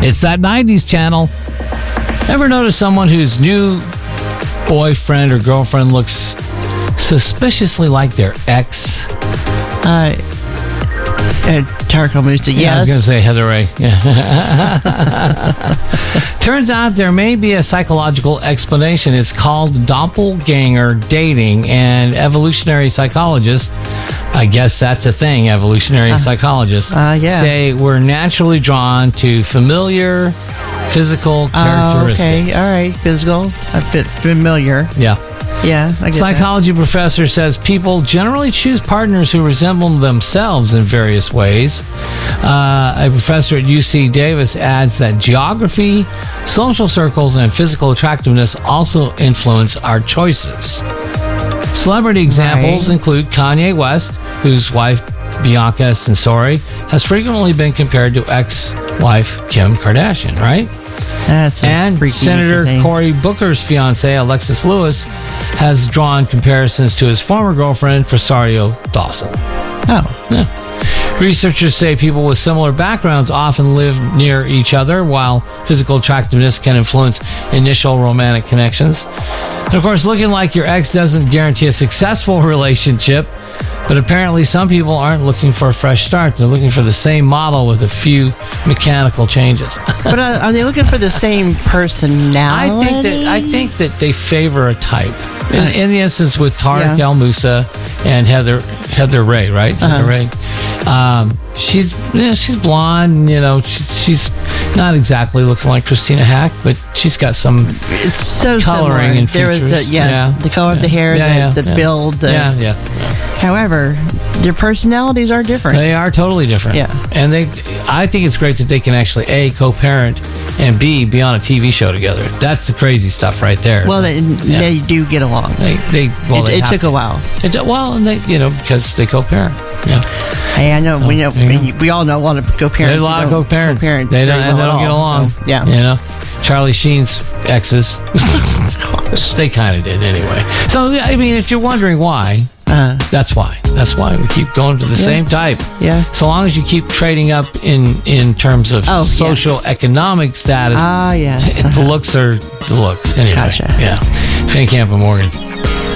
It's that 90s channel. Ever notice someone whose new boyfriend or girlfriend looks suspiciously like their ex? Tarko Musa, yes. Yeah, I was going to say Heather Ray. Yeah. Turns out there may be a psychological explanation. It's called doppelganger dating, and evolutionary psychologists, I guess that's a thing, evolutionary psychologists, say we're naturally drawn to familiar physical characteristics. Okay, all right, physical, a bit familiar. Yeah. Yeah, I get Psychology professor says people generally choose partners who resemble themselves in various ways. A professor at UC Davis adds that geography, social circles, and physical attractiveness also influence our choices. Celebrity examples include Kanye West, whose wife Bianca Censori has frequently been compared to ex-wife Kim Kardashian, right? And Senator Cory Booker's fiancée, Alexis Lewis, has drawn comparisons to his former girlfriend, Rosario Dawson. Oh. Yeah. Researchers say people with similar backgrounds often live near each other, while physical attractiveness can influence initial romantic connections. And of course, looking like your ex doesn't guarantee a successful relationship, but apparently some people aren't looking for a fresh start. They're looking for the same model with a few mechanical changes. But are they looking for the same personality? I think that they favor a type. In the instance with Tarek El Moussa and Heather Ray, right? Heather Ray. She's blonde. She's not exactly looking like Christina Hack, but she's got some it's so coloring and features. The color of the hair, the build. However, their personalities are different. They are totally different. Yeah. And I think it's great that they can actually A, co-parent, and B, be on a TV show together. That's the crazy stuff right there. Well, they do get along. It took a while. Because they co-parent. Yeah. Hey, I know. We all know a lot of co-parents. There's a lot of co-parents. They don't get along. So, yeah. Charlie Sheen's exes. They kind of did anyway. So, I mean, if you're wondering why, that's why. That's why we keep going to the same type. Yeah. So long as you keep trading up in terms of social economic status. Yes. The looks are the looks. Anyway. Gotcha. Yeah. Van Camp and Morgan.